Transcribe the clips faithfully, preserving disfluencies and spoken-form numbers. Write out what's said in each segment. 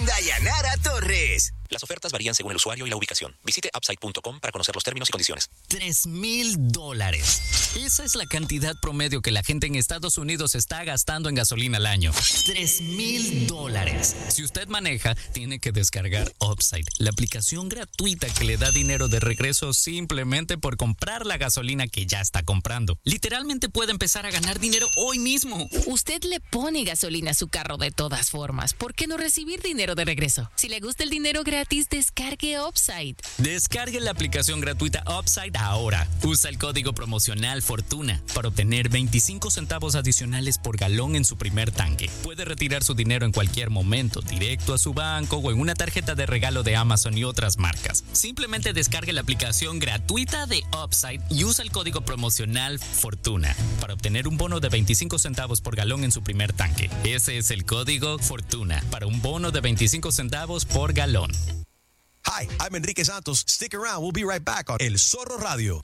con Dayanara Torres. Las ofertas varían según el usuario y la ubicación. Visite upside punto com para conocer los términos y condiciones. Tres mil dólares. Esa es la cantidad promedio que la gente en Estados Unidos está gastando en gasolina al año. Tres mil dólares. Si usted maneja, tiene que descargar Upside, la aplicación gratuita que le da dinero de regreso simplemente por comprar la gasolina que ya está comprando. Literalmente puede empezar a ganar dinero hoy mismo. Usted le pone gasolina a su carro de todas formas. ¿Por qué no recibir dinero de regreso? Si le gusta el dinero gratis, descargue Upside. Descargue la aplicación gratuita Upside ahora. Usa el código promocional Fortuna para obtener veinticinco centavos adicionales por galón en su primer tanque. Puede retirar su dinero en cualquier momento, directo a su banco o en una tarjeta de regalo de Amazon y otras marcas. Simplemente descargue la aplicación gratuita de Upside y usa el código promocional Fortuna para obtener un bono de veinticinco centavos por galón en su primer tanque. Ese es el código Fortuna para un bono de veinticinco centavos por galón. Hi, I'm Enrique Santos. Stick around. We'll be right back on El Zorro Radio.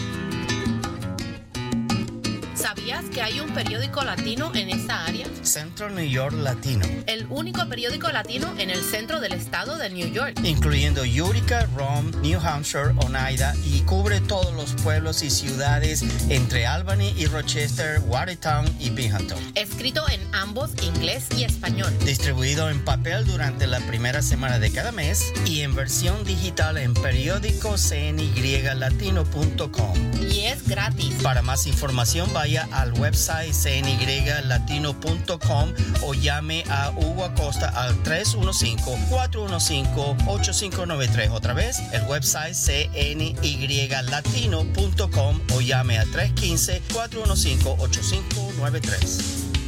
¿Sabías que hay un periódico latino en esta área? Centro New York Latino. El único periódico latino en el centro del estado de New York. Incluyendo Utica, Rome, New Hampshire, Oneida y cubre todos los pueblos y ciudades entre Albany y Rochester, Watertown y Binghamton. Escrito en ambos inglés y español. Distribuido en papel durante la primera semana de cada mes y en versión digital en periódico c n y latino punto com. Y es gratis. Para más información vaya al website c n y latino punto com o llame a Hugo Acosta al tres uno cinco, cuatro uno cinco, ocho cinco nueve tres. Otra vez, el website c n y latino punto com o llame a tres uno cinco, cuatro uno cinco, ocho cinco nueve tres.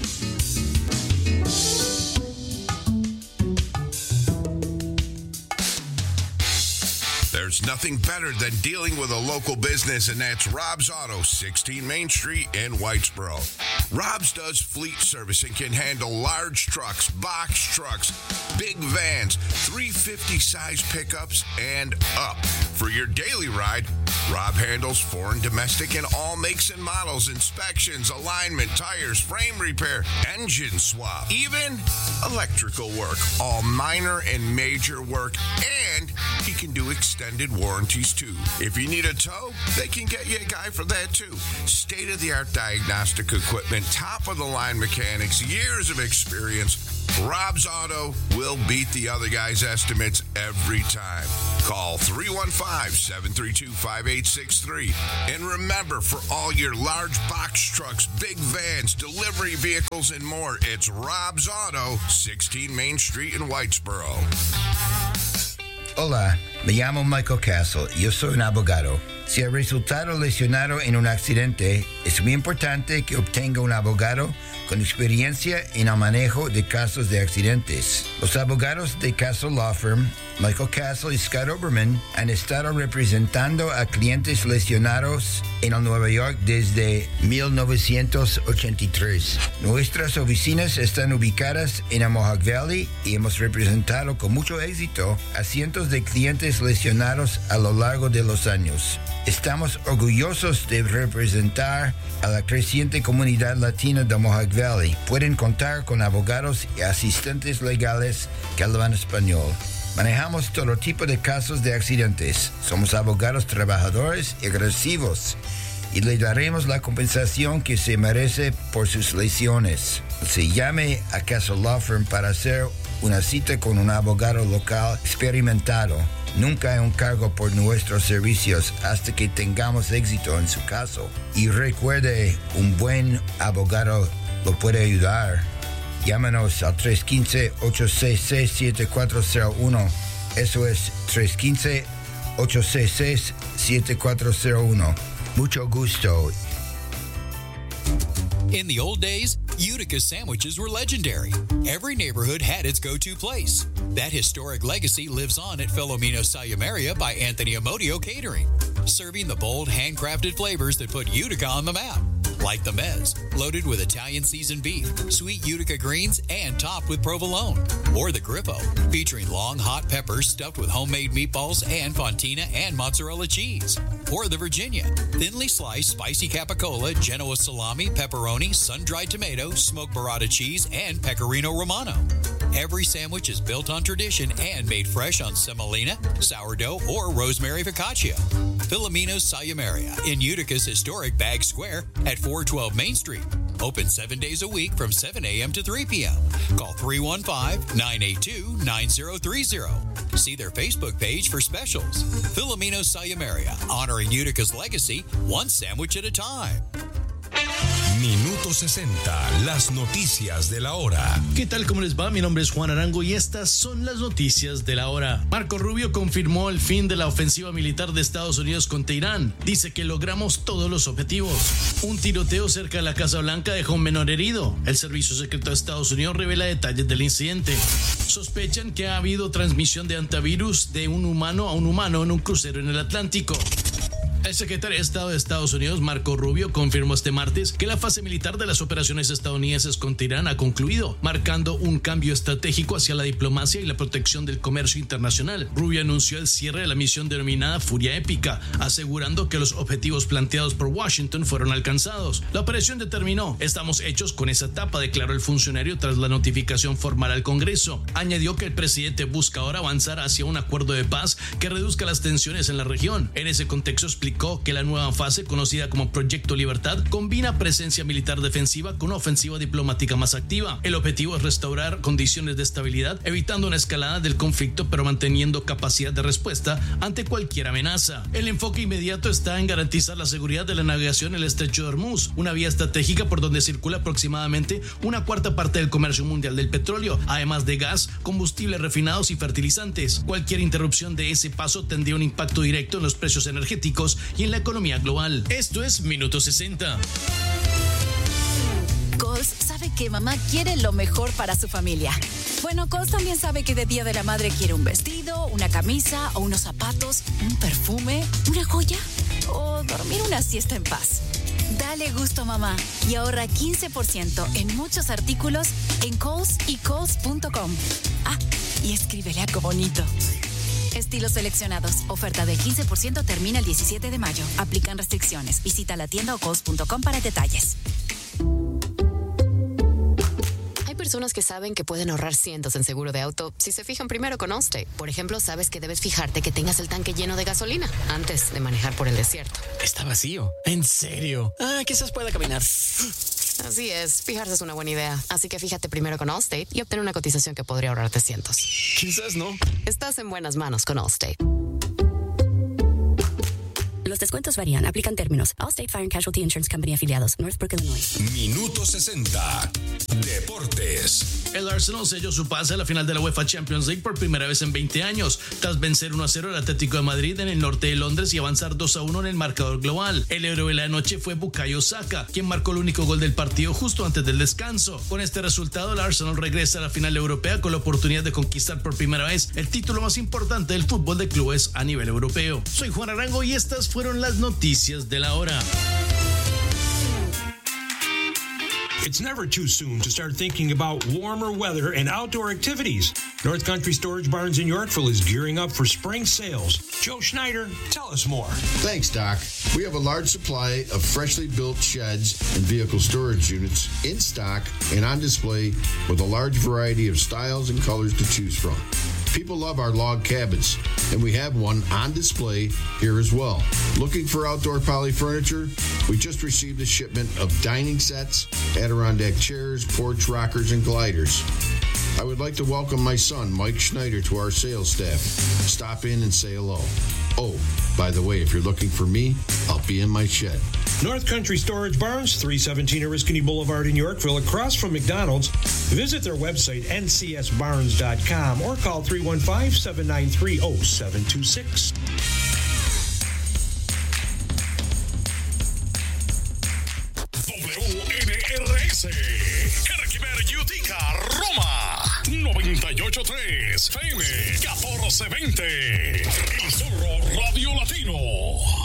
There's nothing better than dealing with a local business, and that's Rob's Auto, sixteen Main Street in Whitesboro. Rob's does fleet service and can handle large trucks, box trucks, big vans, three fifty size pickups, and up. For your daily ride, Rob handles foreign, domestic, and all makes and models, inspections, alignment, tires, frame repair, engine swap, even electrical work, all minor and major work, and he can do extended warranties too. If you need a tow, they can get you a guy for that too. State-of-the-art diagnostic equipment, top-of-the-line mechanics, years of experience. Rob's Auto will beat the other guys' estimates every time. Call three one five, seven three two, five eight six three. And remember, for all your large box trucks, big vans, delivery vehicles, and more, it's Rob's Auto, sixteen Main Street in Whitesboro. Hola, me llamo Michael Castle y yo soy un abogado. Si ha resultado lesionado en un accidente, es muy importante que obtenga un abogado con experiencia en el manejo de casos de accidentes. Los abogados de Castle Law Firm, Michael Castle y Scott Oberman, han estado representando a clientes lesionados en el Nueva York desde mil novecientos ochenta y tres. Nuestras oficinas están ubicadas en el Mohawk Valley y hemos representado con mucho éxito a cientos de clientes lesionados a lo largo de los años. Estamos orgullosos de representar a la creciente comunidad latina de Mohawk Valley. Pueden contar con abogados y asistentes legales que hablan español. Manejamos todo tipo de casos de accidentes. Somos abogados trabajadores y agresivos y le daremos la compensación que se merece por sus lesiones. Se llame a Castle Law Firm para hacer una cita con un abogado local experimentado. Nunca hay un cargo por nuestros servicios hasta que tengamos éxito en su caso. Y recuerde, un buen abogado lo puede ayudar. Llámanos al tres uno cinco, ocho seis seis, siete cuatro cero uno. Eso es tres uno cinco, ocho seis seis, siete cuatro cero uno. Mucho gusto. In the old days, Utica sandwiches were legendary. Every neighborhood had its go-to place. That historic legacy lives on at Filomeno Salumeria by Anthony Amodio Catering, serving the bold, handcrafted flavors that put Utica on the map. Like the Mez, loaded with Italian seasoned beef, sweet Utica greens, and topped with provolone. Or the Grippo, featuring long hot peppers stuffed with homemade meatballs and fontina and mozzarella cheese. Or the Virginia, thinly sliced spicy capicola, Genoa salami, pepperoni, sun-dried tomato, smoked burrata cheese, and pecorino romano. Every sandwich is built on tradition and made fresh on semolina, sourdough, or rosemary focaccia. Filomeno's Sayumeria in Utica's historic Bag Square at four twelve Main Street. Open seven days a week from seven a.m. to three p.m. Call three one five, nine eight two, nine zero three zero. See their Facebook page for specials. Filomeno's Sayumeria, honoring Utica's legacy, one sandwich at a time. Minuto sesenta, las noticias de la hora. ¿Qué tal? ¿Cómo les va? Mi nombre es Juan Arango y estas son las noticias de la hora. Marco Rubio confirmó el fin de la ofensiva militar de Estados Unidos contra Irán. Dice que logramos todos los objetivos. Un tiroteo cerca de la Casa Blanca dejó un menor herido. El Servicio Secreto de Estados Unidos revela detalles del incidente. Sospechan que ha habido transmisión de antivirus de un humano a un humano en un crucero en el Atlántico. El secretario de Estado de Estados Unidos, Marco Rubio, confirmó este martes que la fase militar de las operaciones estadounidenses contra Irán ha concluido, marcando un cambio estratégico hacia la diplomacia y la protección del comercio internacional. Rubio anunció el cierre de la misión denominada Furia Épica, asegurando que los objetivos planteados por Washington fueron alcanzados. La operación determinó: estamos hechos con esa etapa, declaró el funcionario tras la notificación formal al Congreso. Añadió que el presidente busca ahora avanzar hacia un acuerdo de paz que reduzca las tensiones en la región. En ese contexto explicó que la nueva fase, conocida como Proyecto Libertad, combina presencia militar defensiva con una ofensiva diplomática más activa. El objetivo es restaurar condiciones de estabilidad, evitando una escalada del conflicto, pero manteniendo capacidad de respuesta ante cualquier amenaza. El enfoque inmediato está en garantizar la seguridad de la navegación en el Estrecho de Hormuz, una vía estratégica por donde circula aproximadamente una cuarta parte del comercio mundial del petróleo, además de gas, combustibles refinados y fertilizantes. Cualquier interrupción de ese paso tendría un impacto directo en los precios energéticos y en la economía global. Esto es Minuto sesenta. Coles sabe que mamá quiere lo mejor para su familia. Bueno, Coles también sabe que de Día de la Madre quiere un vestido, una camisa o unos zapatos, un perfume, una joya o dormir una siesta en paz. Dale gusto a mamá y ahorra quince por ciento en muchos artículos en Coles y Coles punto com. Ah, y escríbele algo bonito. Estilos seleccionados. Oferta del quince por ciento termina el diecisiete de mayo. Aplican restricciones. Visita la tienda o coles punto com para detalles. Hay personas que saben que pueden ahorrar cientos en seguro de auto si se fijan primero con Allstate. Por ejemplo, sabes que debes fijarte que tengas el tanque lleno de gasolina antes de manejar por el desierto. Está vacío. ¿En serio? Ah, quizás pueda caminar. Así es, fijarse es una buena idea. Así que fíjate primero con Allstate y obtén una cotización que podría ahorrarte cientos. Quizás no. Estás en buenas manos con Allstate. Los descuentos varían. Aplican términos. Allstate Fire and Casualty Insurance Company afiliados. Northbrook, Illinois. Minuto sesenta. Deportes. El Arsenal selló su pase a la final de la UEFA Champions League por primera vez en veinte años, tras vencer uno a cero al Atlético de Madrid en el norte de Londres y avanzar dos a uno en el marcador global. El héroe de la noche fue Bukayo Saka, quien marcó el único gol del partido justo antes del descanso. Con este resultado, el Arsenal regresa a la final europea con la oportunidad de conquistar por primera vez el título más importante del fútbol de clubes a nivel europeo. Soy Juan Arango y estas fueron las noticias de la hora. It's never too soon to start thinking about warmer weather and outdoor activities. North Country Storage Barns in Yorkville is gearing up for spring sales. Joe Schneider, tell us more. Thanks, Doc. We have a large supply of freshly built sheds and vehicle storage units in stock and on display with a large variety of styles and colors to choose from. People love our log cabins, and we have one on display here as well. Looking for outdoor poly furniture? We just received a shipment of dining sets, Adirondack chairs, porch rockers, and gliders. I would like to welcome my son, Mike Schneider, to our sales staff. Stop in and say hello. Oh, by the way, if you're looking for me, I'll be in my shed. North Country Storage Barns, three seventeen Oriskany Boulevard in Yorkville, across from McDonald's. Visit their website, n c s barns dot com, or call three one five, seven nine three, zero seven two six. W N R S, Herkimer, Utica, Roma, noventa y ocho punto tres, F M, catorce veinte, El Zorro Radio Latino.